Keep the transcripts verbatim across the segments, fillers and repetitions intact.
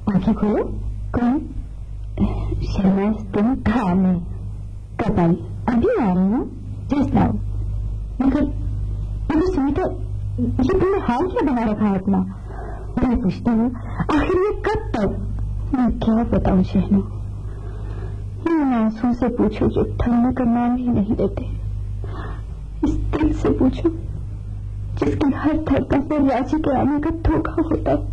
आंखें खोलो। कौन? शहनाज तुम? हाँ मैं। कब आई? अभी आ रही हूँ, जस्ट नाउ। मगर मगर सुनीता, ये तुमने हाल क्या बना रखा है अपना? मैं पूछता हूँ आखिर ये कब तक? मैं क्या बताऊँ शहनाज, इन आंसुओं से पूछो जो थमने का नाम ही नहीं देते, इस दिल से पूछो जिसकी हर धड़कन पर राजी के आने का धोखा होता है।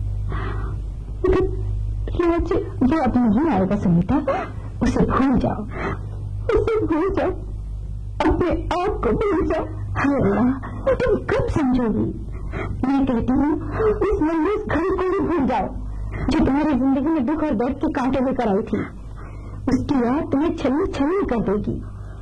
राजी वो अब नहीं आएगा सुनीता, उसे भूल जाओ, उसे भूल जाओ, अपने आप को भूल जाओ। हाय अल्लाह, तुम कब समझोगी? मैं कहती हूँ उस मंजूस घड़ी को भी भूल जाओ जो तुम्हारी जिंदगी में दुख और दर्द के कांटे लेकर आई थी। उसकी याद तुम्हें छलनी छलनी कर देगी।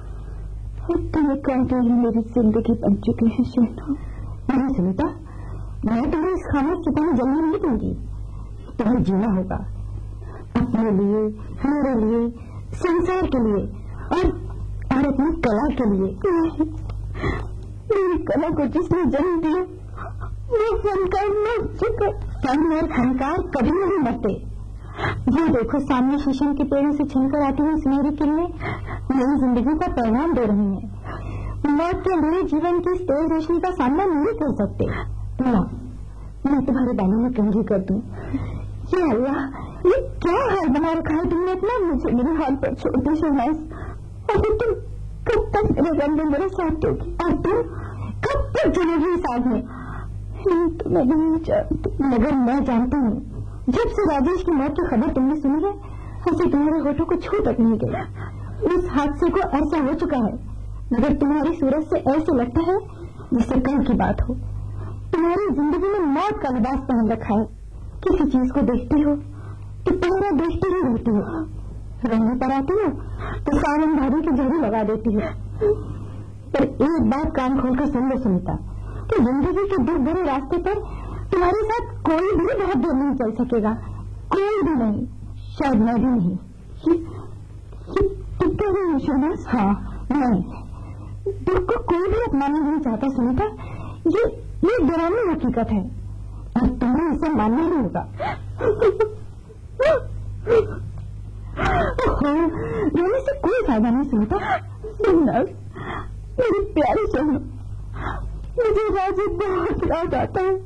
और तुम्हें कांटे ही मेरी जिंदगी बन चुके हैं शहनाज। नहीं सुनीता, मैं तुम्हें इस खामोश चिता में जलने नहीं दूंगी। तुम्हें जीना होगा अपने लिए, मेरे लिए, संसार के लिए और और अपनी कला के लिए। मेरी कला को जिसने जन्म दिया वो फनकार मर चुका। फन और फनकार कभी नहीं मरते। ये देखो सामने शीशम के पेड़ों से छिनकर आती हुई सुनहरी किरणें नई जिंदगी का पैगाम दे रही हैं। मौत के अंधेरे जीवन की इस तेज रोशनी का सामना नहीं कर सकते। ना, मैं तुम्हारे बालों में कंघी कर दूं। ये अल्लाह, ये क्या हाल बना रखा है तुमने अपना? मुझे मेरे हाल पर छोड़ दो शहनाज। और तुम कब तक मेरे गम में मेरे साथ दोगी? और तुम कब तक चलोगी इस आग में? नहीं तो मैं नहीं जानती, मगर मैं जानती हूँ जब से राजेश की मौत की खबर तुमने सुनी है, हंसी तुम्हारे होठों को छू तक नहीं गई। उस हादसे को ऐसा हो चुका है, मगर तुम्हारी सूरत से ऐसे लगता है जिससे कल की बात हो। तुम्हारी जिंदगी में मौत का लिबास पहन रखा है। किसी चीज को देखती हो तो पहरा देखती ही रहती हो, रहने पर आती हो तो सावन भादों की जड़ी लगा देती हो। पर एक बात कान खोलकर सुन लो सुनीता, कि जिंदगी के दुख भरे रास्ते पर तुम्हारे साथ कोई भी बहुत दूर नहीं चल सकेगा। कोई भी नहीं, शायद मैं भी नहीं। ये, ये तुम कह रही हो शहनाज? हाँ मैं। दुख को कोई भी अपनाना नहीं चाहता सुनीता। ये ये डरावनी हकीकत है और तुम्हें इसे मानना ही होगा। रोने से कोई फायदा नहीं सुनीता। शहनाज, मेरी प्यारी शहनाज, मुझे राजी बहुत याद आता है।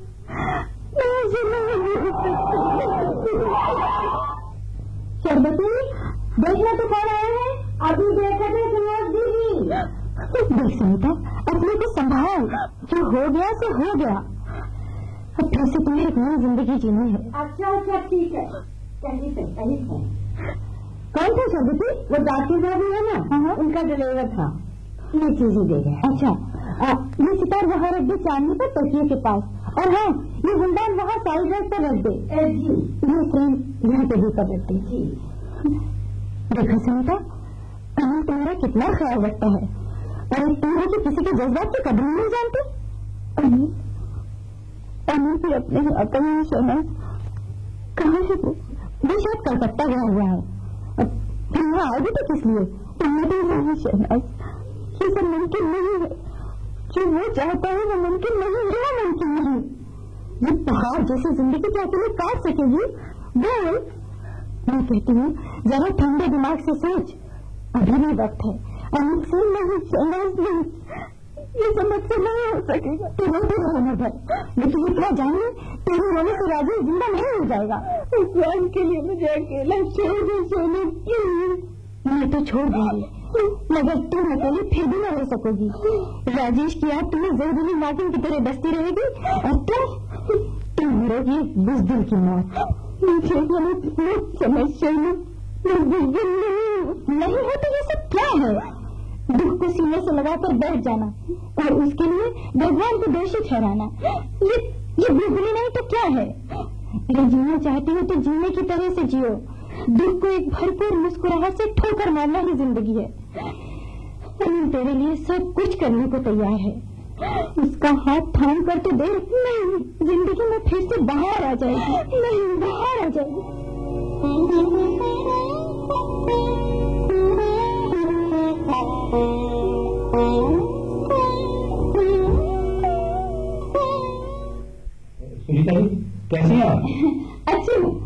शरबती, देखना तो कौन आया है? अभी देखा तो सुनाज दीदी। देख सुनीता, अपने को संभाल, जो हो गया सो हो गया। अब फिर से तुम्हें एक नई जिंदगी जीनी है। अच्छा अच्छा ठीक है, कहीं से कहीं से। कौन था शरबती? वो डाक्टर साहब है ना, उनका डिलीवर था, ये चीज ही दे गया। अच्छा, आ, ये सितार वहाँ रख दे चांदनी पर तकिए के पास, और हाँ ये गुलदान वहाँ साइड ड्रेस पर रख दे। जी। ये फ्रेम यहाँ पे भी कर रख दे। जी। देखो सुनीता, अनिल तुम्हारा कितना ख्याल रखता है, और तुम हो कि किसी के जज्बात की कदर नहीं जानते। अनिल अनिल भी अपने ही अकल में शहनाज। कहाँ है वो? वो शायद कलकत्ता गया हुआ है। अब फिर यहाँ आओगे तो किस लिए? तुम्हें भी नहीं शहनाज, ये सब मुमकिन नहीं है। जो वो चाहता है वो मुमकिन नहीं है, वो मुमकिन नहीं। ये पहाड़ जैसी जिंदगी क्या अकेले काट सकेगी? बोल। मैं कहती हूँ जरा ठंडे दिमाग से सोच, अभी भी वक्त है। अनिल से नहीं शहनाज नहीं, ये समझ से नहीं हो सकेगा। तू रोते रहना भाई, लेकिन इतना जानिए तेरे रोने से राजेश जिंदा नहीं हो जाएगा। भगवान के लिए मुझे अकेला छोड़ दे सोने की। मैं तो छोड़ दूंगी, मगर तुम अकेले फिर भी न रह सकोगी। राजेश की याद तुम्हें जहरीली नागिन की तरह बसती रहेगी, और तुम तुम मरोगी बुज़दिल की मौत। मुझे गलत समझ नहीं हो तो ये सब क्या है? दुख को सीने से लगाकर बैठ जाना और उसके लिए भगवान को दोषी ठहराना, ये ये बुज़दिली नहीं तो क्या है? अगर जीना चाहती हो तो जीने की तरह से जियो। दुख को एक भरपूर मुस्कुराहट से ठोकर मारना ही जिंदगी है। अनिल तेरे लिए सब कुछ करने को तैयार है। उसका हाथ थाम कर तो देख, नहीं जिंदगी में फिर से बाहर आ जाएगी। नहीं बाहर आ जाएगी।